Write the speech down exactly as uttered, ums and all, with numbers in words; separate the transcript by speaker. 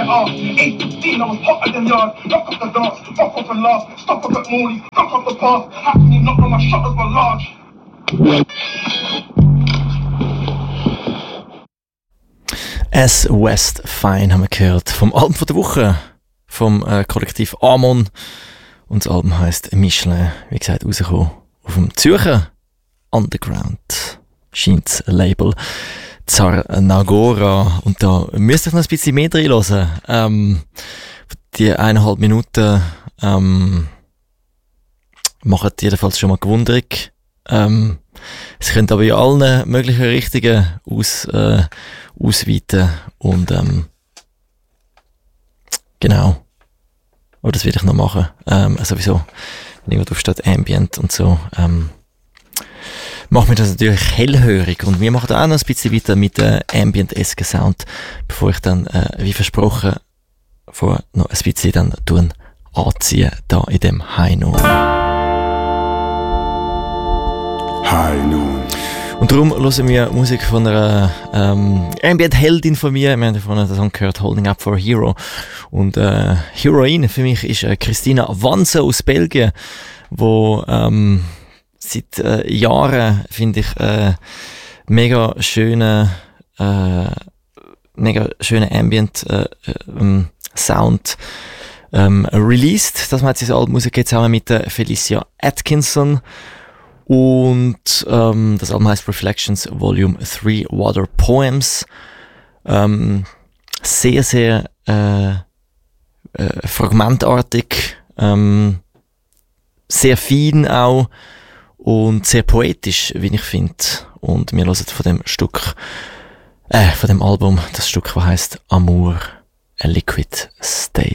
Speaker 1: their ass. eight fifteen, I was hotter than yard. Rock off the dance, rock off and last. Stop up at Morley's, rock off the path. How can you not know my shutters were large?
Speaker 2: S West Fine haben wir gehört. Vom Album von der Woche. Vom äh, Kollektiv Amon. Und das Album heisst Michelin. Wie gesagt, rausgekommen auf dem Zürcher Underground. Scheint ein Label. Zarnagora. Und da müsst ihr noch ein bisschen mehr reinhören. Ähm, die eineinhalb Minuten ähm, machen jedenfalls schon mal gewundrig. Ähm, es könnte aber in allen möglichen Richtungen aus, äh, ausweiten. Und ähm, genau. Aber das werde ich noch machen. Ähm, sowieso, wenn jemand drauf steht, Ambient und so, ähm, macht mir das natürlich hellhörig. Und wir machen da auch noch ein bisschen weiter mit äh, Ambient-esken Sound, bevor ich dann, äh, wie versprochen, vor noch ein bisschen dann tun, anziehen, da in dem High Noon.
Speaker 3: High Noon.
Speaker 2: Und darum hören wir Musik von einer ähm, Ambient-Heldin von mir. Wir haben vorhin den Song gehört, Holding Up for a Hero. Und äh, Heroine für mich ist äh, Christina Wanse aus Belgien, wo ähm, seit äh, Jahren, finde ich, äh, mega schöne, äh, mega schöne Ambient äh, ähm, Sound ähm, released. Das hat sie das Album rausgegeben, zusammen mit äh, Felicia Atkinson. Und ähm, das Album heißt Reflections Volume drei Water Poems. Ähm, sehr, sehr äh, äh, fragmentartig, ähm, sehr fein auch und sehr poetisch, wie ich finde. Und wir hören von dem Stück, äh, von dem Album, das Stück, das heisst Amour, a Liquid State.